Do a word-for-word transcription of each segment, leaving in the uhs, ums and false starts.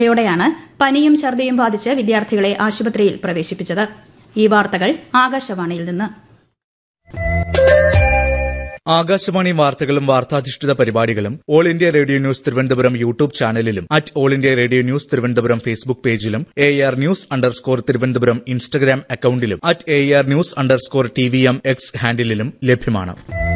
യോടെയാണ് പനിയും ഛർദിയും ബാധിച്ച് വിദ്യാർത്ഥികളെ ആശുപത്രിയിൽ പ്രവേശിപ്പിച്ചത്. ഈ വാർത്തകൾ ആകാശവാണിയിൽ നിന്ന്. ആകാശവാണി വാർത്തകളും വാർത്താധിഷ്ഠിത പരിപാടികളും all India radio news Thiruvananthapuram YouTube ചാനലിലും at all India radio news Thiruvananthapuram Facebook പേജിലും A R news underscore Thiruvananthapuram Instagram അക്കൌണ്ടിലും at A R news underscore T V M X ഹാൻഡിലും ലഭ്യമാണ്.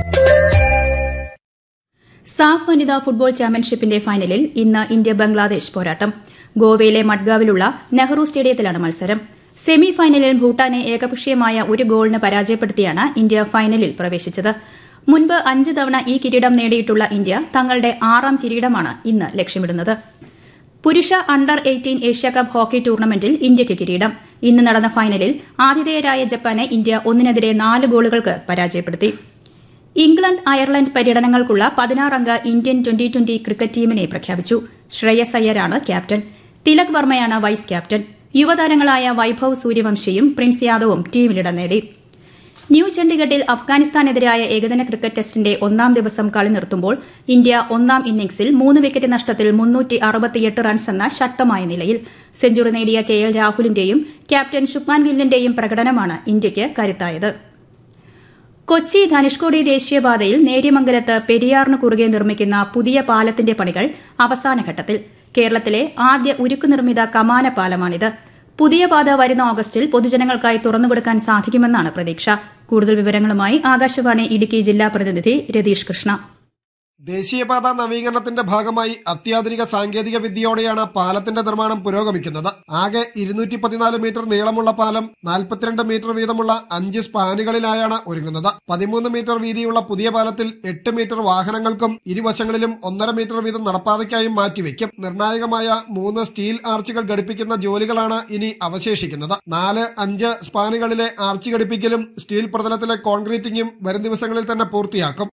സാഫ് വനിതാ ഫുട്ബോൾ ചാമ്പ്യൻഷിപ്പിന്റെ ഫൈനലിൽ ഇന്ന് ഇന്ത്യ ബംഗ്ലാദേശ് പോരാട്ടം. ഗോവയിലെ മഡ്ഗാവിലുള്ള നെഹ്റു സ്റ്റേഡിയത്തിലാണ് മത്സരം. സെമി ഫൈനലിൽ ഭൂട്ടാനെ ഏകപക്ഷീയമായ ഒരു ഗോളിന് പരാജയപ്പെടുത്തിയാണ് ഇന്ത്യ ഫൈനലിൽ പ്രവേശിച്ചത്. മുൻപ് അഞ്ച് തവണ ഈ കിരീടം നേടിയിട്ടുള്ള ഇന്ത്യ തങ്ങളുടെ ആറാം കിരീടമാണ് ഇന്ന് ലക്ഷ്യമിടുന്നത്. പുരുഷ അണ്ടർ എയ്റ്റീൻ ഏഷ്യാകപ്പ് ഹോക്കി ടൂർണമെന്റിൽ ഇന്ത്യയ്ക്ക് കിരീടം. ഇന്ന് നടന്ന ഫൈനലിൽ ആതിഥേയരായ ജപ്പാനെ ഇന്ത്യ ഒന്നിനെതിരെ നാല് ഗോളുകൾക്ക് പരാജയപ്പെടുത്തി. England Ireland പര്യടനങ്ങൾക്കുള്ള പതിനാറംഗ Indian twenty twenty cricket ടീമിനെ പ്രഖ്യാപിച്ചു. Shreyas അയ്യരാണ് captain. Tilak വർമ്മയാണ് vice captain. യുവതാരങ്ങളായ Vaibhav സൂര്യവംശിയും Prince യാദവും ടീമിലിടം നേടി. ന്യൂ ചണ്ഡിഗഡിൽ അഫ്ഗാനിസ്ഥാനെതിരായ ഏകദിന ക്രിക്കറ്റ് ടെസ്റ്റിന്റെ ഒന്നാം ദിവസം കളി നിർത്തുമ്പോൾ ഇന്ത്യ ഒന്നാം ഇന്നിംഗ്സിൽ മൂന്ന് വിക്കറ്റ് നഷ്ടത്തിൽ മുന്നൂറ്റി അറുപത്തിയെട്ട് റൺസ് എന്ന ശക്തമായ നിലയിൽ. സെഞ്ചുറി നേടിയ കെ എൽ രാഹുലിന്റെയും ക്യാപ്റ്റൻ ശുഭ്മാൻ ഗില്ലിന്റെയും പ്രകടനമാണ് ഇന്ത്യയ്ക്ക് കരുത്തായത്. കൊച്ചി ധനുഷ്കോടി ദേശീയപാതയിൽ നേര്യമംഗലത്ത് പെരിയാറിന് കുറുകെ നിർമ്മിക്കുന്ന പുതിയ പാലത്തിന്റെ പണികൾ അവസാനഘട്ടത്തിൽ. കേരളത്തിലെ ആദ്യ ഉരുക്കു നിർമ്മിത കമാന പാലമാണിത്. പുതിയ പാത വരുന്ന ഓഗസ്റ്റിൽ പൊതുജനങ്ങൾക്കായി തുറന്നുകൊടുക്കാൻ സാധിക്കുമെന്നാണ് പ്രതീക്ഷ. കൂടുതൽ വിവരങ്ങളുമായി ആകാശവാണി ഇടുക്കി ജില്ലാ പ്രതിനിധി രതീഷ് കൃഷ്ണ. ദേശീയപാത നവീകരണത്തിന്റെ ഭാഗമായി അത്യാധുനിക സാങ്കേതിക വിദ്യയോടെയാണ് പാലത്തിന്റെ നിർമ്മാണം പുരോഗമിക്കുന്നത്. ആകെ ഇരുന്നൂറ്റി പതിനാല് മീറ്റർ നീളമുള്ള പാലം നാൽപ്പത്തിരണ്ട് മീറ്റർ വീതമുള്ള അഞ്ച് സ്പാനുകളിലായാണ് ഒരുങ്ങുന്നത്. പതിമൂന്ന് മീറ്റർ വീതിയുള്ള പുതിയ പാലത്തിൽ എട്ട് മീറ്റർ വാഹനങ്ങൾക്കും ഇരുവശങ്ങളിലും ഒന്നര മീറ്റർ വീതം നടപ്പാതയ്ക്കായും മാറ്റിവെക്കും. നിർണായകമായ മൂന്ന് സ്റ്റീൽ ആർച്ചുകൾ ഘടിപ്പിക്കുന്ന ജോലികളാണ് ഇനി അവശേഷിക്കുന്നത്. നാല് അഞ്ച് സ്പാനുകളിലെ ആർച്ച് ഘടിപ്പിക്കലും സ്റ്റീൽ പ്രതലത്തിലെ കോൺക്രീറ്റിംഗും വരും ദിവസങ്ങളിൽ തന്നെ പൂർത്തിയാക്കും.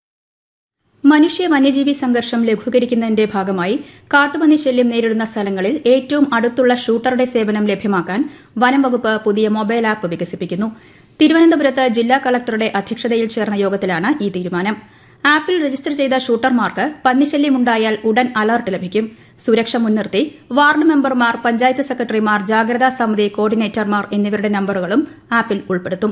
മനുഷ്യ വന്യജീവി സംഘർഷം ലഘൂകരിക്കുന്നതിന്റെ ഭാഗമായി കാട്ടുപന്നി ശല്യം നേരിടുന്ന സ്ഥലങ്ങളിൽ ഏറ്റവും അടുത്തുള്ള ഷൂട്ടറുടെ സേവനം ലഭ്യമാക്കാൻ വനം വകുപ്പ് പുതിയ മൊബൈൽ ആപ്പ് വികസിപ്പിക്കുന്നു. തിരുവനന്തപുരത്ത് ജില്ലാ കളക്ടറുടെ അധ്യക്ഷതയിൽ ചേർന്ന യോഗത്തിലാണ് ഈ തീരുമാനം. ആപ്പിൽ രജിസ്റ്റർ ചെയ്ത ഷൂട്ടർമാർക്ക് പന്നിശല്യമുണ്ടായാൽ ഉടൻ അലർട്ട് ലഭിക്കും. സുരക്ഷ മുൻനിർത്തി വാർഡ് മെമ്പർമാർ, പഞ്ചായത്ത് സെക്രട്ടറിമാർ, ജാഗ്രതാ സമിതി കോർഡിനേറ്റർമാർ എന്നിവരുടെ നമ്പറുകളും ആപ്പിൽ ഉൾപ്പെടുത്തും.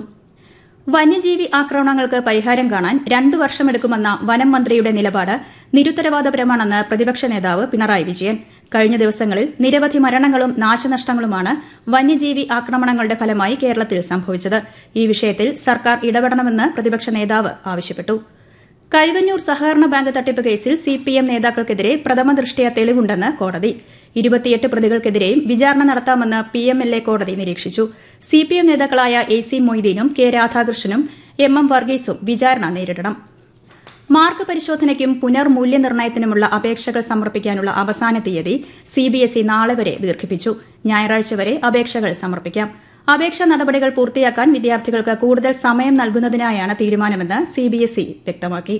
വന്യജീവി ആക്രമണങ്ങൾക്ക് പരിഹാരം കാണാൻ രണ്ടു വർഷമെടുക്കുമെന്ന വനം മന്ത്രിയുടെ നിലപാട് നിരുത്തരവാദപരമാണെന്ന് പ്രതിപക്ഷ നേതാവ് പിണറായി വിജയൻ. കഴിഞ്ഞ ദിവസങ്ങളിൽ നിരവധി മരണങ്ങളും നാശനഷ്ടങ്ങളുമാണ് വന്യജീവി ആക്രമണങ്ങളുടെ ഫലമായി കേരളത്തിൽ സംഭവിച്ചത്. ഈ വിഷയത്തിൽ സർക്കാർ ഇടപെടണമെന്ന് പ്രതിപക്ഷ നേതാവ് ആവശ്യപ്പെട്ടു. കരുവന്നൂർ സഹകരണ ബാങ്ക് തട്ടിപ്പ് കേസിൽ സിപിഎം നേതാക്കൾക്കെതിരെ പ്രഥമ ദൃഷ്ട്യാ തെളിവുണ്ടെന്ന് കോടതി. ഇരുപത്തിയെട്ട് പ്രതികൾക്കെതിരെയും വിചാരണ നടത്താമെന്ന് പിഎംഎൽഎ കോടതി നിരീക്ഷിച്ചു. സിപിഎം നേതാക്കളായ A C മൊയ്തീനും K രാധാകൃഷ്ണനും M M വർഗീസും വിചാരണ നേരിടണം. മാർക്ക് പരിശോധനയ്ക്കും പുനർമൂല്യനിർണ്ണയത്തിനുമുള്ള അപേക്ഷകൾ സമർപ്പിക്കാനുള്ള അവസാന തീയതി സിബിഎസ്ഇ നാളെ വരെ ദീർഘിപ്പിച്ചു. ഞായറാഴ്ച വരെ അപേക്ഷകൾ സമർപ്പിക്കാം. അപേക്ഷാ നടപടികൾ പൂർത്തിയാക്കാൻ വിദ്യാർത്ഥികൾക്ക് കൂടുതൽ സമയം നൽകുന്നതിനായാണ് തീരുമാനമെന്ന് സിബിഎസ്ഇ വ്യക്തമാക്കി.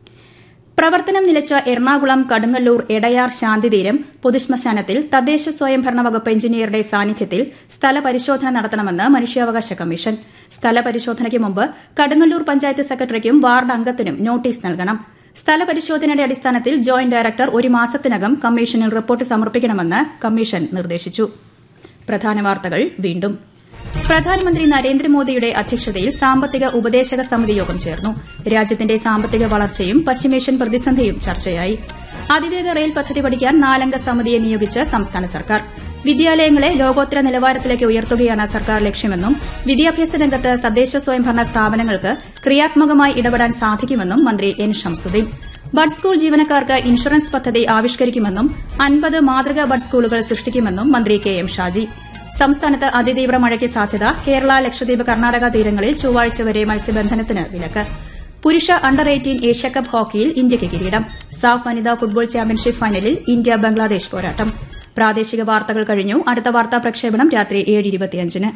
പ്രവർത്തനം നിലച്ച എറണാകുളം കടുങ്ങല്ലൂർ എടയാർ ശാന്തിതീരം പൊതുശ്മശാനത്തിൽ തദ്ദേശ സ്വയംഭരണ വകുപ്പ് എഞ്ചിനീയറുടെ സാന്നിധ്യത്തിൽ സ്ഥലപരിശോധന നടത്തണമെന്ന് മനുഷ്യാവകാശ കമ്മീഷൻ. സ്ഥലപരിശോധനയ്ക്ക് മുമ്പ് കടുങ്ങല്ലൂർ പഞ്ചായത്ത് സെക്രട്ടറിക്കും വാർഡ് അംഗത്തിനും നോട്ടീസ് നൽകണം. സ്ഥലപരിശോധനയുടെ അടിസ്ഥാനത്തിൽ ജോയിന്റ് ഡയറക്ടർ ഒരു മാസത്തിനകം കമ്മീഷനിൽ റിപ്പോർട്ട് സമർപ്പിക്കണമെന്ന് കമ്മീഷൻ നിർദ്ദേശിച്ചു. പ്രധാന വാർത്തകൾ വീണ്ടും. പ്രധാനമന്ത്രി നരേന്ദ്രമോദിയുടെ അധ്യക്ഷതയിൽ സാമ്പത്തിക ഉപദേശക സമിതി യോഗം ചേർന്നു. രാജ്യത്തിന്റെ സാമ്പത്തിക വളർച്ചയും പശ്ചിമേഷ്യൻ പ്രതിസന്ധിയും ചർച്ചയായി. അതിവേഗ റെയിൽ പദ്ധതി പഠിക്കാൻ നാലംഗ സമിതിയെ നിയോഗിച്ച് സംസ്ഥാന സർക്കാർ. വിദ്യാലയങ്ങളെ ലോകോത്തര നിലവാരത്തിലേക്ക് ഉയർത്തുകയാണ് സർക്കാർ ലക്ഷ്യമെന്നും വിദ്യാഭ്യാസ രംഗത്ത് തദ്ദേശ സ്വയംഭരണ സ്ഥാപനങ്ങൾക്ക് ക്രിയാത്മകമായി ഇടപെടാൻ സാധിക്കുമെന്നും മന്ത്രി എൻ ഷംസുദ്ദീൻ. ബഡ് സ്കൂൾ ജീവനക്കാർക്ക് ഇൻഷുറൻസ് പദ്ധതി ആവിഷ്കരിക്കുമെന്നും അൻപത് മാതൃകാ ബഡ് സ്കൂളുകൾ സൃഷ്ടിക്കുമെന്നും മന്ത്രി കെ എം ഷാജി. സംസ്ഥാനത്ത് അതിതീവ്ര മഴയ്ക്ക് സാധ്യത. കേരള, ലക്ഷദ്വീപ്, കർണാടക തീരങ്ങളിൽ ചൊവ്വാഴ്ച വരെ മത്സ്യബന്ധനത്തിന് വിലക്ക്. പുരുഷ അണ്ടർ എയ്റ്റീൻ ഏഷ്യാകപ്പ് ഹോക്കിയിൽ ഇന്ത്യയ്ക്ക് കിരീടം. സാഫ് വനിതാ ഫുട്ബോൾ ചാമ്പ്യൻഷിപ്പ് ഫൈനലിൽ ഇന്ത്യ ബംഗ്ലാദേശ് പോരാട്ടം. പ്രാദേശിക വാർത്തകൾ കഴിഞ്ഞു. അടുത്ത വാർത്താ പ്രക്ഷേപണം രാത്രി ഏഴ് ഇരുപത്തിയഞ്ചിന്.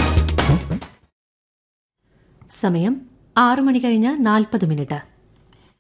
സമയം ആറ് മണി കഴിഞ്ഞ് നാൽപ്പത് മിനിറ്റ്.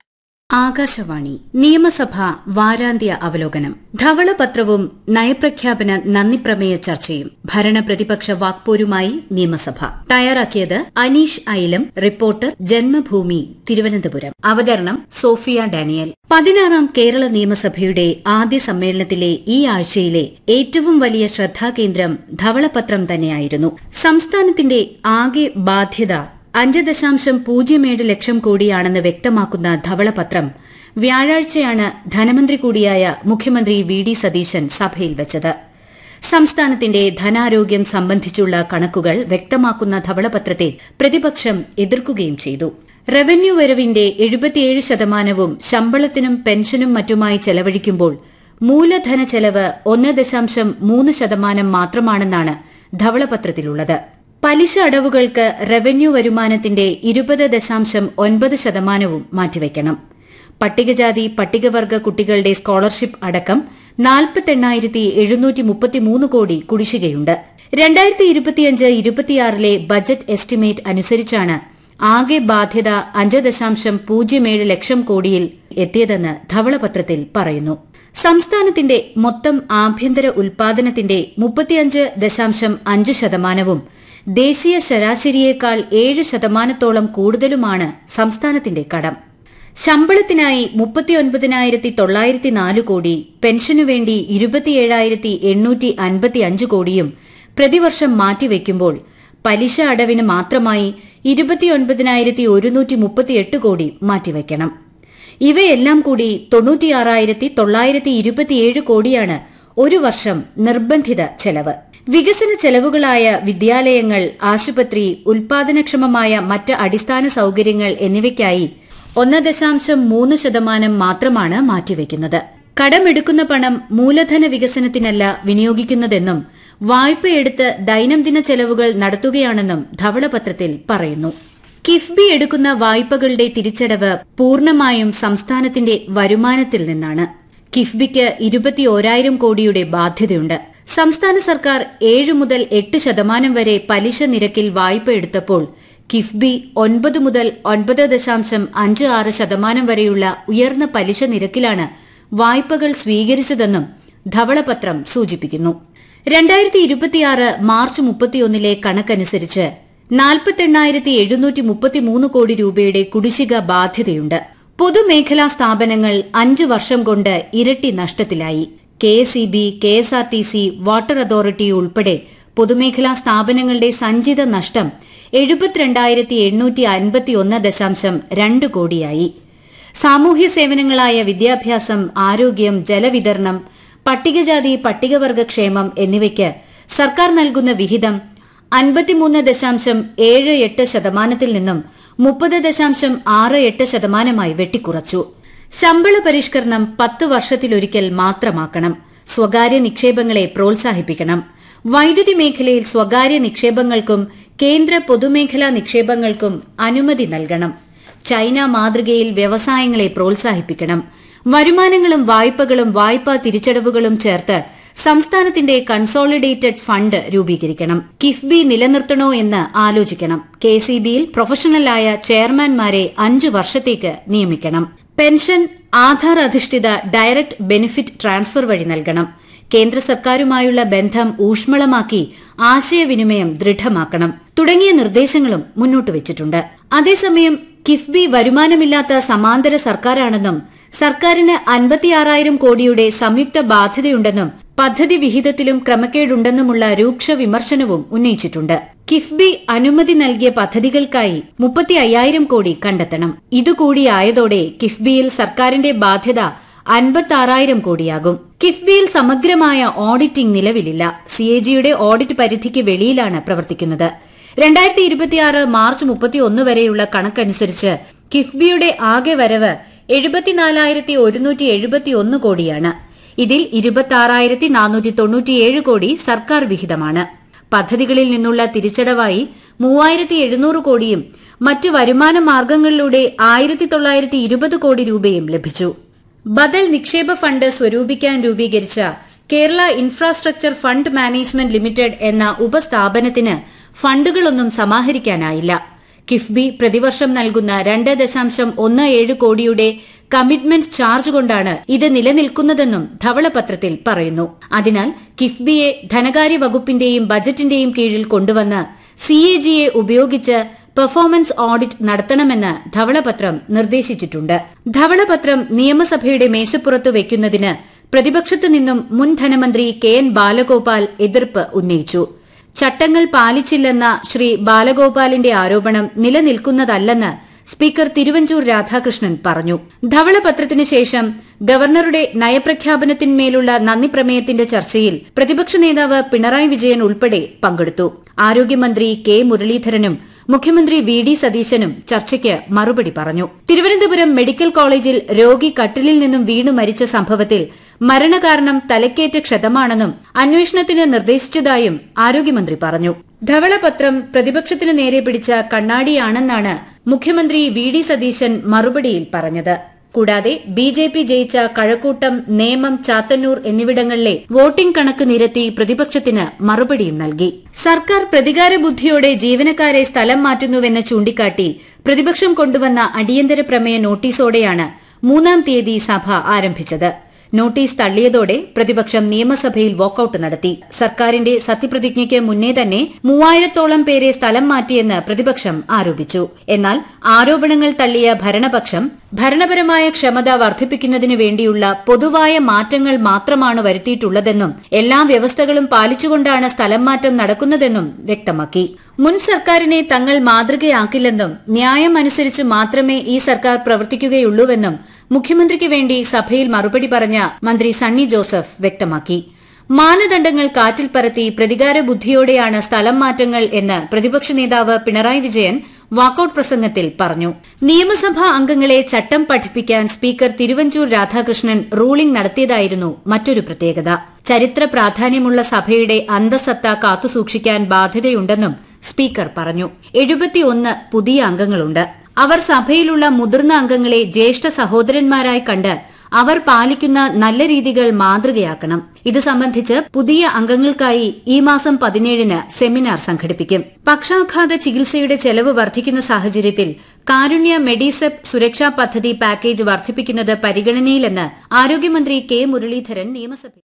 ആകാശവാണി നിയമസഭ വാരാന്ത്യ അവലോകനം. ധവളപത്രവും നയപ്രഖ്യാപന നന്ദിപ്രമേയ ചർച്ചയും ഭരണപ്രതിപക്ഷ വാക്പോരുമായി നിയമസഭ. തയ്യാറാക്കിയത് അനീഷ് ഐലം. റിപ്പോർട്ടർ ജന്മഭൂമി തിരുവനന്തപുരം. അവതരണം സോഫിയ ഡാനിയൽ. പതിനാറാം കേരള നിയമസഭയുടെ ആദ്യ സമ്മേളനത്തിലെ ഈ ആഴ്ചയിലെ ഏറ്റവും വലിയ ശ്രദ്ധാകേന്ദ്രം ധവളപത്രം തന്നെയായിരുന്നു. സംസ്ഥാനത്തിന്റെ ആകെ ബാധ്യത അഞ്ച് ദശാംശം പൂജ്യം ഏഴ് ലക്ഷം കോടിയാണെന്ന് വ്യക്തമാക്കുന്ന ധവളപത്രം വ്യാഴാഴ്ചയാണ് ധനമന്ത്രി കൂടിയായ മുഖ്യമന്ത്രി വി ഡി സതീശൻ സഭയിൽ വച്ചത്. സംസ്ഥാനത്തിന്റെ ധനാരോഗ്യം സംബന്ധിച്ചുള്ള കണക്കുകൾ വ്യക്തമാക്കുന്ന ധവളപത്രത്തെ പ്രതിപക്ഷം എതിർക്കുകയും ചെയ്തു. റവന്യൂ വരവിന്റെ എഴുപത്തിയേഴ് ശതമാനവും ശമ്പളത്തിനും പെൻഷനും മറ്റുമായി ചെലവഴിക്കുമ്പോൾ മൂലധന ചെലവ് ഒന്ന് ദശാംശം മൂന്ന് ശതമാനം മാത്രമാണെന്നാണ് ധവളപത്രത്തിലുള്ളത്. പലിശ അടവുകൾക്ക് റവന്യൂ വരുമാനത്തിന്റെ ഇരുപത് ദശാംശം ഒൻപത് ശതമാനവും മാറ്റിവെക്കണം. പട്ടികജാതി പട്ടികവർഗ കുട്ടികളുടെ സ്കോളർഷിപ്പ് അടക്കം നാൽപ്പത്തെണ്ണായിരത്തി എഴുന്നൂറ്റി മുപ്പത്തിമൂന്ന് കോടി കുടിശ്ശികയുണ്ട്. രണ്ടായിരത്തി ഇരുപത്തിയഞ്ച് ഇരുപത്തിയാറിലെ ബജറ്റ് എസ്റ്റിമേറ്റ് അനുസരിച്ചാണ് ആകെ ബാധ്യത അഞ്ച് ദശാംശം പൂജ്യം ഏഴ് ലക്ഷം കോടിയിൽ എത്തിയതെന്ന് ധവളപത്രത്തിൽ പറയുന്നു. സംസ്ഥാനത്തിന്റെ മൊത്തം ആഭ്യന്തര ഉൽപാദനത്തിന്റെ മുപ്പത്തിയഞ്ച് ദശാംശം അഞ്ച് ശതമാനവും ദേശീയ ശരാശരിയേക്കാൾ ഏഴ് ശതമാനത്തോളം കൂടുതലുമാണ് സംസ്ഥാനത്തിന്റെ കടം. ശമ്പളത്തിനായി മുപ്പത്തിയൊൻപതിനായിരത്തി തൊള്ളായിരത്തി നാല് കോടി, പെൻഷനുവേണ്ടി ഇരുപത്തിയേഴായിരത്തി എണ്ണൂറ്റി അൻപത്തിയഞ്ച് കോടിയും പ്രതിവർഷം മാറ്റിവെക്കുമ്പോൾ പലിശ അടവിന് മാത്രമായി ഇരുപത്തിയൊൻപതിനായിരത്തി ഒരുന്നൂറ്റി മുപ്പത്തിയെട്ട് കോടി മാറ്റിവെക്കണം. ഇവയെല്ലാം കൂടി തൊണ്ണൂറ്റിയാറായിരത്തി തൊള്ളായിരത്തി ഇരുപത്തിയേഴ് കോടിയാണ് ഒരു വർഷം നിർബന്ധിത ചെലവ്. വികസന ചെലവുകളായ വിദ്യാലയങ്ങൾ, ആശുപത്രി, ഉൽപാദനക്ഷമമായ മറ്റ് അടിസ്ഥാന സൌകര്യങ്ങൾ എന്നിവയ്ക്കായി ഒന്ന് ദശാംശം മൂന്ന് ശതമാനം മാത്രമാണ് മാറ്റിവെക്കുന്നത്. കടമെടുക്കുന്ന പണം മൂലധന വികസനത്തിനല്ല വിനിയോഗിക്കുന്നതെന്നും വായ്പയെടുത്ത് ദൈനംദിന ചെലവുകൾ നടത്തുകയാണെന്നും ധവളപത്രത്തിൽ പറയുന്നു. കിഫ്ബി എടുക്കുന്ന വായ്പകളുടെ തിരിച്ചടവ് പൂർണ്ണമായും സംസ്ഥാനത്തിന്റെ വരുമാനത്തിൽ നിന്നാണ്. കിഫ്ബിക്ക് ഇരുപത്തിയോരായിരം കോടിയുടെ ബാധ്യതയുണ്ട്. സംസ്ഥാന സർക്കാർ ഏഴ് മുതൽ എട്ട് ശതമാനം വരെ പലിശ നിരക്കിൽ വായ്പ എടുത്തപ്പോൾ കിഫ്ബി ഒൻപത് മുതൽ ഒൻപത് ദശാംശം അഞ്ച് ആറ് ശതമാനം വരെയുള്ള ഉയർന്ന പലിശ നിരക്കിലാണ് വായ്പകൾ സ്വീകരിച്ചതെന്നും ധവളപത്രം സൂചിപ്പിക്കുന്നു. രണ്ടായിരത്തി ഇരുപത്തിയാറ് മാർച്ച് മുപ്പത്തിയൊന്നിലെ കണക്കനുസരിച്ച് നാൽപ്പത്തെണ്ണായിരത്തി എഴുന്നൂറ്റി മുപ്പത്തിമൂന്ന് കോടി രൂപയുടെ കുടിശ്ശിക ബാധ്യതയുണ്ട്. പൊതുമേഖലാ സ്ഥാപനങ്ങൾ അഞ്ച് വർഷം കൊണ്ട് ഇരട്ടി നഷ്ടത്തിലായി. K S E B, K S R T C, water authority ഉൾപ്പെടെ പൊതുമേഖലാ സ്ഥാപനങ്ങളുടെ സഞ്ചിത നഷ്ടം എഴുപത്തിരണ്ടായിരത്തി എണ്ണൂറ്റി അൻപത്തിയൊന്ന് ദശാംശം രണ്ട് കോടിയായി. സാമൂഹ്യ സേവനങ്ങളായ വിദ്യാഭ്യാസം, ആരോഗ്യം, ജലവിതരണം, പട്ടികജാതി പട്ടികവർഗ ക്ഷേമം എന്നിവയ്ക്ക് സർക്കാർ നൽകുന്ന വിഹിതം അൻപത്തിമൂന്ന് ദശാംശം ഏഴ് എട്ട് ശതമാനത്തിൽ നിന്നും മുപ്പത് ദശാംശം ആറ് എട്ട് ശതമാനമായി വെട്ടിക്കുറച്ചു. ശമ്പള പരിഷ്കരണം പത്ത് വർഷത്തിലൊരിക്കൽ മാത്രമാക്കണം. സ്വകാര്യ നിക്ഷേപങ്ങളെ പ്രോത്സാഹിപ്പിക്കണം. വൈദ്യുതി മേഖലയിൽ സ്വകാര്യ നിക്ഷേപങ്ങൾക്കും കേന്ദ്ര പൊതുമേഖലാ നിക്ഷേപങ്ങൾക്കും അനുമതി നൽകണം. ചൈന മാതൃകയിൽ വ്യവസായങ്ങളെ പ്രോത്സാഹിപ്പിക്കണം. വരുമാനങ്ങളും വായ്പകളും വായ്പാ തിരിച്ചടവുകളും ചേർത്ത് സംസ്ഥാനത്തിന്റെ കൺസോളിഡേറ്റഡ് ഫണ്ട് രൂപീകരിക്കണം. കിഫ്ബി നിലനിർത്തണോ എന്ന് ആലോചിക്കണം. കെ സി ബിയിൽ പ്രൊഫഷണലായ ചെയർമാൻമാരെ അഞ്ചു വർഷത്തേക്ക് നിയമിക്കണം. പെൻഷൻ ആധാർ അധിഷ്ഠിത ഡയറക്ട് ബെനിഫിറ്റ് ട്രാൻസ്ഫർ വഴി നൽകണം. കേന്ദ്ര സർക്കാരുമായുള്ള ബന്ധം ഊഷ്മളമാക്കി ആശയവിനിമയം ദൃഢമാക്കണം തുടങ്ങിയ നിർദ്ദേശങ്ങളും മുന്നോട്ട് വച്ചിട്ടുണ്ട്. അതേസമയം കിഫ്ബി വരുമാനമില്ലാത്ത സമാന്തര സർക്കാരാണെന്നും സർക്കാരിന് അൻപത്തിയാറായിരം കോടിയുടെ സംയുക്ത ബാധ്യതയുണ്ടെന്നും പദ്ധതി വിഹിതത്തിലും ക്രമക്കേടുണ്ടെന്നുമുള്ള രൂക്ഷ വിമർശനവും ഉന്നയിച്ചിട്ടുണ്ട്. കിഫ്ബി അനുമതി നൽകിയ പദ്ധതികൾക്കായി മുപ്പത്തി അയ്യായിരം കോടി കണ്ടെത്തണം. ഇതുകൂടിയായതോടെ കിഫ്ബിയിൽ സർക്കാരിന്റെ ബാധ്യത അൻപത്താറായിരം കോടിയാകും. കിഫ്ബിയിൽ സമഗ്രമായ ഓഡിറ്റിംഗ് നിലവിലില്ല. സി എ ജിയുടെ ഓഡിറ്റ് പരിധിക്ക് വെളിയിലാണ് പ്രവർത്തിക്കുന്നത്. രണ്ടായിരത്തി ഇരുപത്തിയാറ് മാർച്ച് മുപ്പത്തിയൊന്ന് വരെയുള്ള കണക്കനുസരിച്ച് കിഫ്ബിയുടെ ആകെ വരവ് എഴുപത്തിനാലായിരത്തി ഒരുന്നൂറ്റി എഴുപത്തിയൊന്ന് കോടിയാണ്. ഇതിൽ ഇരുപത്തിയാറായിരത്തി നാനൂറ്റി തൊണ്ണൂറ്റിയേഴ് കോടി സർക്കാർ വിഹിതമാണ്. പദ്ധതികളിൽ നിന്നുള്ള തിരിച്ചടവായി മൂവായിരത്തി എഴുന്നൂറ് കോടിയും മറ്റ് വരുമാന മാർഗങ്ങളിലൂടെ ആയിരത്തി തൊള്ളായിരത്തി ഇരുപത് കോടി രൂപയും ലഭിച്ചു. ബദൽ നിക്ഷേപ ഫണ്ട് സ്വരൂപിക്കാൻ രൂപീകരിച്ച Kerala infrastructure fund management limited എന്ന ഉപസ്ഥാപനത്തിന് ഫണ്ടുകളൊന്നും സമാഹരിക്കാനായില്ല. കിഫ്ബി പ്രതിവർഷം നൽകുന്ന രണ്ട് ദശാംശം ഒന്ന് ഏഴ് കോടിയുടെ കമ്മിറ്റ്മെന്റ് ചാർജ് കൊണ്ടാണ് ഇത് നിലനിൽക്കുന്നതെന്നും ധവളപത്രത്തിൽ പറയുന്നു. അതിനാൽ കിഫ്ബിയെ ധനകാര്യ വകുപ്പിന്റെയും ബജറ്റിന്റെയും കീഴിൽ കൊണ്ടുവന്ന് സി എ ജിയെ ഉപയോഗിച്ച് പെർഫോമൻസ് ഓഡിറ്റ് നടത്തണമെന്ന് ധവളപത്രം നിർദ്ദേശിച്ചിട്ടുണ്ട്. ധവളപത്രം നിയമസഭയുടെ മേശപ്പുറത്ത് വയ്ക്കുന്നതിന് പ്രതിപക്ഷത്തു നിന്നും മുൻ ധനമന്ത്രി കെ എൻ ബാലഗോപാൽ എതിർപ്പ് ഉന്നയിച്ചു. ചട്ടങ്ങൾ പാലിച്ചില്ലെന്ന ശ്രീ ബാലഗോപാലിന്റെ ആരോപണം നിലനിൽക്കുന്നതല്ലെന്ന് സ്പീക്കർ തിരുവഞ്ചൂർ രാധാകൃഷ്ണൻ പറഞ്ഞു. ധവളപത്രത്തിന് ശേഷം ഗവർണറുടെ നയപ്രഖ്യാപനത്തിന്മേലുള്ള നന്ദിപ്രമേയത്തിന്റെ ചർച്ചയിൽ പ്രതിപക്ഷ നേതാവ് പിണറായി വിജയൻ ഉൾപ്പെടെ പങ്കെടുത്തു. ആരോഗ്യമന്ത്രി കെ മുരളീധരനും മുഖ്യമന്ത്രി വി ഡി സതീശനും ചർച്ചയ്ക്ക് മറുപടി പറഞ്ഞു. തിരുവനന്തപുരം മെഡിക്കൽ കോളേജിൽ രോഗി കട്ടിലിൽ നിന്നും വീണു മരിച്ച സംഭവത്തിൽ മരണകാരണം തലക്കേറ്റ ക്ഷതമാണെന്നും അന്വേഷണത്തിന് നിർദ്ദേശിച്ചതായും ആരോഗ്യമന്ത്രി പറഞ്ഞു. ധവളപത്രം പ്രതിപക്ഷത്തിനു നേരെ പിടിച്ച കണ്ണാടിയാണെന്നാണ് മുഖ്യമന്ത്രി വി ഡി സതീശൻ മറുപടിയിൽ പറഞ്ഞത്. കൂടാതെ ബി ജെ പി ജയിച്ച കഴക്കൂട്ടം, നേമം, ചാത്തന്നൂർ എന്നിവിടങ്ങളിലെ വോട്ടിംഗ് കണക്ക് നിരത്തി പ്രതിപക്ഷത്തിന് മറുപടിയും നൽകി. സർക്കാർ പ്രതികാര ബുദ്ധിയോടെ ജീവനക്കാരെ സ്ഥലം മാറ്റുന്നുവെന്ന് ചൂണ്ടിക്കാട്ടി പ്രതിപക്ഷം കൊണ്ടുവന്ന അടിയന്തര പ്രമേയ നോട്ടീസോടെയാണ് മൂന്നാം തീയതി സഭ ആരംഭിച്ചത്. നോട്ടീസ് തള്ളിയതോടെ പ്രതിപക്ഷം നിയമസഭയിൽ വാക്കൌട്ട് നടത്തി. സർക്കാരിന്റെ സത്യപ്രതിജ്ഞയ്ക്ക് മുന്നേ തന്നെ മൂവായിരത്തോളം പേരെ സ്ഥലം മാറ്റിയെന്ന് പ്രതിപക്ഷം ആരോപിച്ചു. എന്നാൽ ആരോപണങ്ങൾ തള്ളിയ ഭരണപക്ഷം ഭരണപരമായ ക്ഷമത വർദ്ധിപ്പിക്കുന്നതിനു വേണ്ടിയുള്ള പൊതുവായ മാറ്റങ്ങൾ മാത്രമാണ് വരുത്തിയിട്ടുള്ളതെന്നും എല്ലാ വ്യവസ്ഥകളും പാലിച്ചുകൊണ്ടാണ് സ്ഥലം മാറ്റം നടക്കുന്നതെന്നും വ്യക്തമാക്കി. മുൻ സർക്കാരിനെ തങ്ങൾ മാതൃകയാക്കില്ലെന്നും ന്യായം അനുസരിച്ച് മാത്രമേ ഈ സർക്കാർ പ്രവർത്തിക്കുകയുള്ളൂവെന്നും മുഖ്യമന്ത്രിക്ക് വേണ്ടി സഭയിൽ മറുപടി പറഞ്ഞ മന്ത്രി സണ്ണി ജോസഫ് വ്യക്തമാക്കി. മാനദണ്ഡങ്ങൾ കാറ്റിൽ പറത്തി പ്രതികാര ബുദ്ധിയോടെയാണ് സ്ഥലം മാറ്റങ്ങൾ എന്ന് പ്രതിപക്ഷ നേതാവ് പിണറായി വിജയൻ വാക്കൌട്ട് പ്രസംഗത്തിൽ പറഞ്ഞു. നിയമസഭാ അംഗങ്ങളെ ചട്ടം പഠിപ്പിക്കാൻ സ്പീക്കർ തിരുവഞ്ചൂർ രാധാകൃഷ്ണൻ റൂളിംഗ് നടത്തിയതായിരുന്നു മറ്റൊരു പ്രത്യേകത. ചരിത്ര പ്രാധാന്യമുള്ള സഭയുടെ അന്തസത്ത കാത്തുസൂക്ഷിക്കാൻ ബാധ്യതയുണ്ടെന്നും സ്പീക്കർ പറഞ്ഞു. എഴുപത്തിയൊന്ന് പുതിയ അംഗങ്ങളുണ്ട്. അവർ സഭയിലുള്ള മുതിർന്ന അംഗങ്ങളെ ജ്യേഷ്ഠ സഹോദരന്മാരായി കണ്ട് അവർ പാലിക്കുന്ന നല്ല രീതികൾ മാതൃകയാക്കണം. ഇത് സംബന്ധിച്ച് പുതിയ അംഗങ്ങൾക്കായി ഈ മാസം പതിനേഴിന് സെമിനാർ സംഘടിപ്പിക്കും. പക്ഷാഘാത ചികിത്സയുടെ ചെലവ് വർദ്ധിക്കുന്ന സാഹചര്യത്തിൽ കാരുണ്യ മെഡിസെപ് സുരക്ഷാ പദ്ധതി പാക്കേജ് വർദ്ധിപ്പിക്കുന്നത് പരിഗണനയിലെന്ന് ആരോഗ്യമന്ത്രി കെ മുരളീധരൻ നിയമസഭയിൽ